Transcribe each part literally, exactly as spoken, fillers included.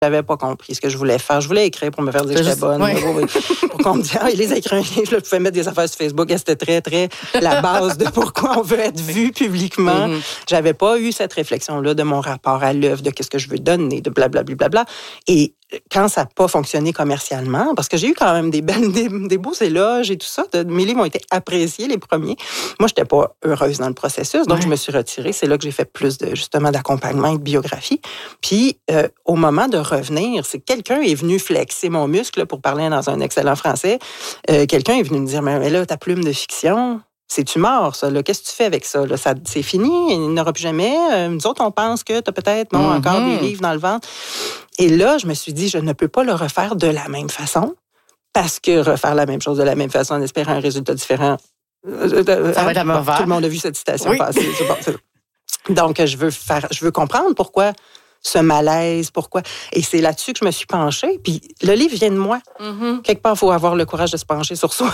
J'avais pas compris ce que je voulais faire. Je voulais écrire pour me faire dire que j'étais bonne. Oui. Oui, oui. Pour qu'on me dise, ah, il les a écrit un livre, je pouvais mettre des affaires sur Facebook. Et c'était très, très la base de pourquoi on veut être vu publiquement. Mm-hmm. J'avais pas eu cette réflexion-là de mon rapport à l'œuvre, de qu'est-ce que je veux donner, de blablabla. Bla, bla, bla. Et quand ça n'a pas fonctionné commercialement, parce que j'ai eu quand même des, belles, des, des beaux éloges et tout ça, de, mes livres ont été appréciés, les premiers. Moi, je n'étais pas heureuse dans le processus, donc ouais. je me suis retirée. C'est là que j'ai fait plus de, justement, d'accompagnement et de biographie. Puis, euh, au moment de revenir, c'est que quelqu'un est venu flexer mon muscle, là, pour parler dans un excellent français. Euh, quelqu'un est venu me dire, mais là, ta plume de fiction... C'est-tu mort, ça? Là? Qu'est-ce que tu fais avec ça? Là? Ça c'est fini, il n'y en aura plus jamais. Euh, nous autres, on pense que tu as peut-être bon, mm-hmm. encore des livres dans le ventre. Et là, je me suis dit, je ne peux pas le refaire de la même façon, parce que refaire la même chose de la même façon en espérant un résultat différent... Euh, ça va être la même. Tout le monde a vu cette citation oui. passer. C'est bon, c'est... Donc, je veux, faire, je veux comprendre pourquoi... ce malaise, pourquoi. Et c'est là-dessus que je me suis penchée. Puis le livre vient de moi. Mm-hmm. Quelque part, il faut avoir le courage de se pencher sur soi.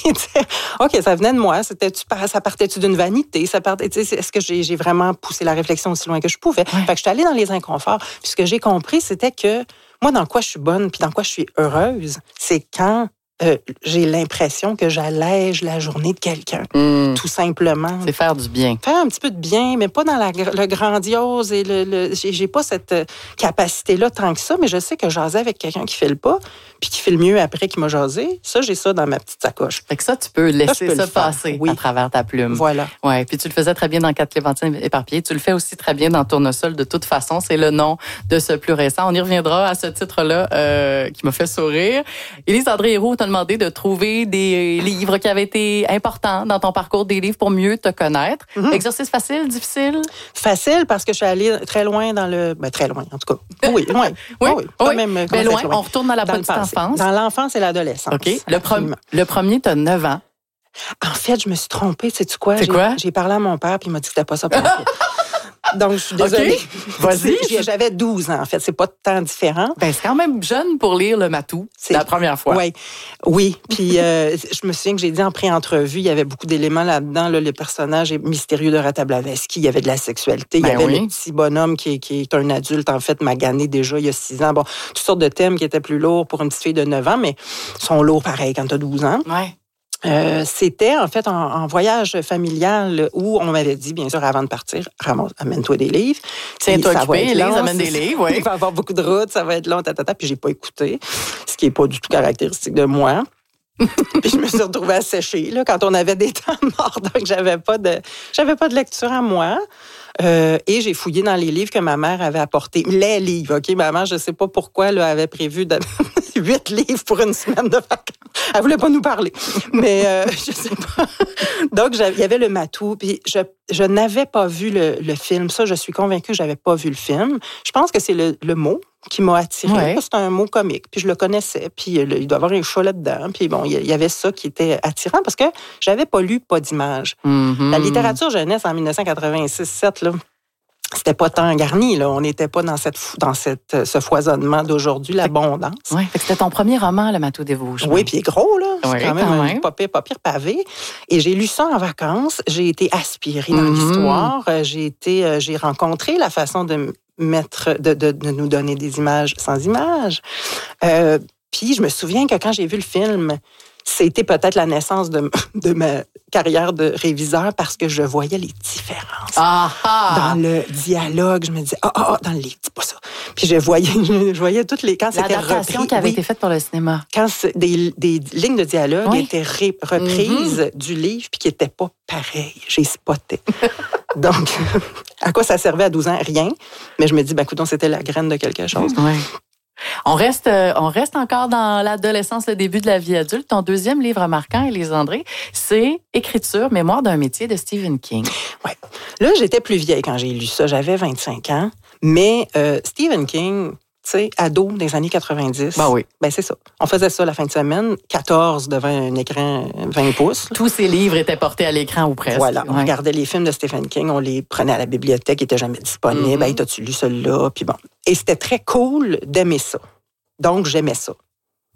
OK, ça venait de moi. C'était, ça partait-tu d'une vanité? Ça partait, est-ce que j'ai, j'ai vraiment poussé la réflexion aussi loin que je pouvais? Ouais. Fait que je suis allée dans les inconforts. Puis ce que j'ai compris, c'était que moi, dans quoi je suis bonne puis dans quoi je suis heureuse, c'est quand Euh, j'ai l'impression que j'allège la journée de quelqu'un, mmh. tout simplement. C'est faire du bien. Faire un petit peu de bien, mais pas dans la, le grandiose. Et le, le, j'ai, j'ai pas cette capacité-là tant que ça, mais je sais que jaser avec quelqu'un qui fait le pas, puis qui fait le mieux après qu'il m'a jasé, ça, j'ai ça dans ma petite sacoche. Fait que ça, tu peux laisser ça, peux ça passer oui. à travers ta plume. Voilà. Ouais. Puis tu le faisais très bien dans Quatre Clémentines éparpillées. Tu le fais aussi très bien dans Tournesol. De toute façon, c'est le nom de ce plus récent. On y reviendra à ce titre-là euh, qui m'a fait sourire. Élise André-Héroux t'a demandé de trouver des livres qui avaient été importants dans ton parcours, des livres pour mieux te connaître. Mm-hmm. Exercice facile, difficile? Facile parce que je suis allée très loin dans le... Ben, très loin, en tout cas. Oui, loin. oui, oui. oui. Même, ben, loin. loin, on retourne dans la petite enfance. Dans l'enfance et l'adolescence. OK. Le, pre- le premier, tu as neuf ans. En fait, je me suis trompée. Sais-tu quoi? C'est j'ai, quoi? J'ai parlé à mon père puis il m'a dit que c'était pas ça pour moi. Donc, je suis désolée. Okay. Vas-y. J'avais douze ans, en fait. C'est pas tant différent. Ben, c'est quand même jeune pour lire le Matou. C'est la première fois. Oui. Oui. Puis, euh, je me souviens que j'ai dit en pré-entrevue, il y avait beaucoup d'éléments là-dedans. Là, le personnage mystérieux de Rata Blavatsky, il y avait de la sexualité. Ben il y avait oui. le petit bonhomme qui est, qui est un adulte, en fait, magané déjà il y a six ans. Bon, toutes sortes de thèmes qui étaient plus lourds pour une petite fille de neuf ans, mais sont lourds pareil quand tu as douze ans. Oui. Euh, c'était en fait en, en voyage familial où on m'avait dit, bien sûr, avant de partir, ramasse, amène-toi des livres. Tiens-toi occupé, Élise, amène des livres, oui. Il va y avoir beaucoup de routes, ça va être long, tatata, puis j'ai pas écouté, ce qui est pas du tout caractéristique de moi. Puis je me suis retrouvée à sécher là, quand on avait des temps morts, donc j'avais pas de, j'avais pas de lecture à moi. Euh, et j'ai fouillé dans les livres que ma mère avait apportés. Les livres, OK? Ma mère, je sais pas pourquoi, elle avait prévu de... huit livres pour une semaine de vacances. Elle voulait pas nous parler. Mais euh, je sais pas. Donc, il y avait le Matou. Puis je, je n'avais pas vu le, le film. Ça, je suis convaincue que j'avais pas vu le film. Je pense que c'est le, le mot qui m'a attirée. Ouais. C'est un mot comique. Puis je le connaissais. Puis il doit y avoir un chat là-dedans. Puis bon, il y avait ça qui était attirant parce que j'avais pas lu Pas d'image. Mm-hmm. La littérature jeunesse en dix-neuf quatre-vingt-six sept, là, c'était pas tant garni, là. On n'était pas dans cette dans cette ce foisonnement d'aujourd'hui, l'abondance. Oui, c'était ton premier roman, Le Matou des Vosges. Oui, puis il est gros, là. C'est oui, quand même, quand un même. Pas, pire, pas pire pavé. Et j'ai lu ça en vacances. J'ai été aspirée dans mm-hmm. l'histoire. J'ai été, j'ai rencontré la façon de mettre, de, de, de nous donner des images sans images. Euh, puis je me souviens que quand j'ai vu le film, c'était peut-être la naissance de, de ma carrière de réviseur parce que je voyais les différences. Ah, ah. Dans le dialogue, je me disais, ah, ah, ah, dans le livre, c'est pas ça. Puis je voyais, je voyais toutes les... Quand c'était l'adaptation repris, qui avait oui, été faite pour le cinéma. Quand des, des lignes de dialogue oui. étaient ré, reprises mm-hmm. du livre puis qui n'étaient pas pareilles. J'ai spoté. Donc, à quoi ça servait à douze ans? Rien. Mais je me dis, ben, écoute, c'était la graine de quelque chose. Oui. On reste, on reste encore dans l'adolescence, le début de la vie adulte. Ton deuxième livre marquant, Élise André, c'est Écriture, mémoire d'un métier de Stephen King. Oui. Là, j'étais plus vieille quand j'ai lu ça. J'avais vingt-cinq ans. Mais euh, Stephen King, tu sais, ado des années quatre-vingt-dix. Ben oui. Ben c'est ça. On faisait ça la fin de semaine, quatorze devant un écran vingt pouces. Tous ces livres étaient portés à l'écran ou presque. Voilà. On ouais. regardait les films de Stephen King, on les prenait à la bibliothèque, ils n'étaient jamais disponibles. Mm-hmm. Hey, t'as-tu lu celui-là? Puis bon. Et c'était très cool d'aimer ça. Donc, j'aimais ça.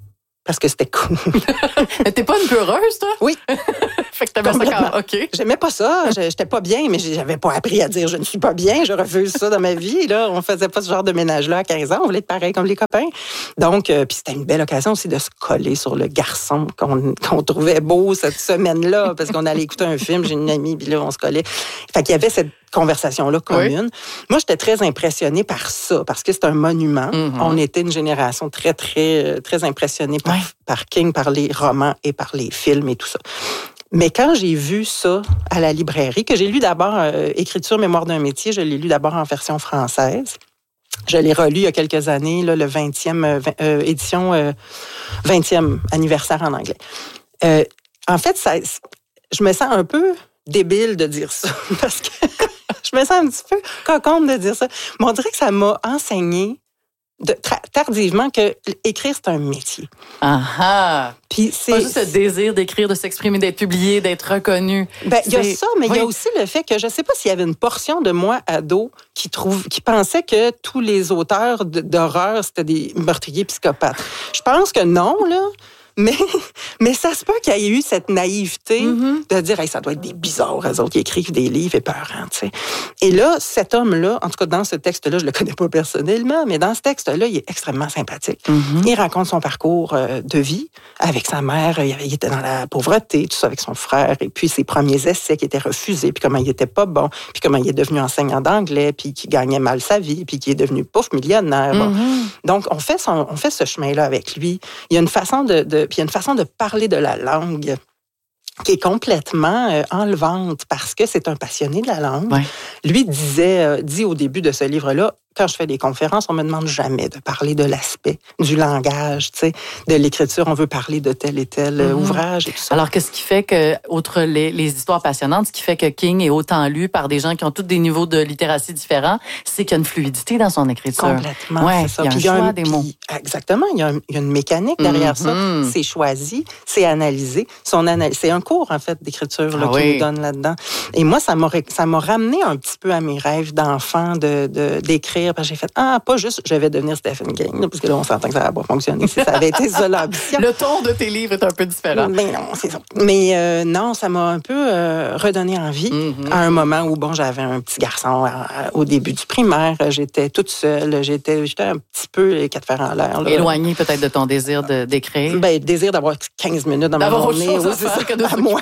parce que c'était cool. T'es pas une peureuse, toi? Oui. Fait que t'avais ça quand... OK. J'aimais pas ça. J'étais pas bien, mais j'avais pas appris à dire je ne suis pas bien. Je refuse ça dans ma vie. Là, on faisait pas ce genre de ménage-là à quinze ans. On voulait être pareil comme les copains. Donc, euh, puis c'était une belle occasion aussi de se coller sur le garçon qu'on, qu'on trouvait beau cette semaine-là, parce qu'on allait écouter un film. J'ai une amie, puis là, on se collait. Fait qu'il y avait cette conversation-là commune. Oui. Moi, j'étais très impressionnée par ça, parce que c'est un monument. Mm-hmm. On était une génération très, très, très impressionnée par, oui. par King, par les romans et par les films et tout ça. Mais quand j'ai vu ça à la librairie, que j'ai lu d'abord euh, Écriture, mémoire d'un métier, je l'ai lu d'abord en version française. Je l'ai relu il y a quelques années, là, le vingtième euh, euh, édition, euh, vingtième anniversaire en anglais. Euh, en fait, ça, je me sens un peu débile de dire ça, parce que je me sens un petit peu coconne de dire ça. Mais on dirait que ça m'a enseigné de, tra- tardivement que écrire, c'est un métier. Ah ah! Puis c'est pas juste le désir d'écrire, de s'exprimer, d'être publié, d'être reconnu. Ben, il y a ça, mais il oui. y a aussi le fait que je ne sais pas s'il y avait une portion de moi, ado, qui, trouve, qui pensait que tous les auteurs d'horreur, c'était des meurtriers psychopathes. Je pense que non, là. Mais, mais ça se peut qu'il y ait eu cette naïveté mm-hmm. de dire hey, ça doit être des bizarres, eux autres qui écrivent des livres épeurants. Tu sais. Et là, cet homme-là, en tout cas dans ce texte-là, je le connais pas personnellement, mais dans ce texte-là, il est extrêmement sympathique. Mm-hmm. Il raconte son parcours de vie avec sa mère. Il était dans la pauvreté, tout ça avec son frère, et puis ses premiers essais qui étaient refusés, puis comment il était pas bon, puis comment il est devenu enseignant d'anglais, puis qu'il gagnait mal sa vie, puis qu'il est devenu pouf millionnaire. Mm-hmm. Bon. Donc, on fait, son, on fait ce chemin-là avec lui. Il y a une façon de, de puis il y a une façon de parler de la langue qui est complètement euh, enlevante parce que c'est un passionné de la langue. Ouais. Lui disait, euh, dit au début de ce livre-là, quand je fais des conférences, on me demande jamais de parler de l'aspect du langage, tu sais, de l'écriture. On veut parler de tel et tel mm-hmm. ouvrage et tout ça. Alors, qu'est-ce qui fait que, outre les, les histoires passionnantes, ce qui fait que King est autant lu par des gens qui ont tous des niveaux de littératie différents, c'est qu'il y a une fluidité dans son écriture. Complètement, ouais, c'est ça. Il y a un choix un, des mots. Puis, exactement, il y, a un, il y a une mécanique derrière mm-hmm. ça. C'est choisi, c'est analysé. Son analyse, c'est un cours, en fait, d'écriture là, ah, qui oui. nous donne là-dedans. Et moi, ça m'a, ça m'a ramené un petit peu à mes rêves d'enfant de, de, d'écrire. Parce que j'ai fait, ah, pas juste, je vais devenir Stephen King, là, parce que là, on s'entend que ça n'a pas fonctionné si ça avait été ça l'ambition. Le ton de tes livres est un peu différent. Mais non, c'est ça. Mais euh, non, ça m'a un peu euh, redonné envie mm-hmm. à un moment où, bon, j'avais un petit garçon à, à, au début du primaire, j'étais toute seule, j'étais, j'étais un petit peu les quatre fers en l'air. Là. Éloignée peut-être de ton désir de, d'écrire. Ben, désir d'avoir quinze minutes dans d'avoir ma journée. D'avoir autre chose à faire que de à moi.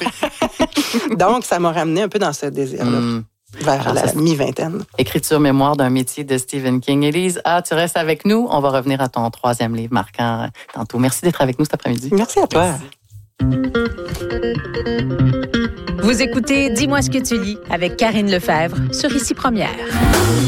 Donc, ça m'a ramené un peu dans ce désir-là. Mm. Vers la mi-vingtaine. Écriture, mémoire d'un métier de Stephen King. Élise, ah, tu restes avec nous. On va revenir à ton troisième livre marquant tantôt. Merci d'être avec nous cet après-midi. Merci à toi. Merci. Vous écoutez Dis-moi ce que tu lis avec Karine Lefebvre sur Ici Première.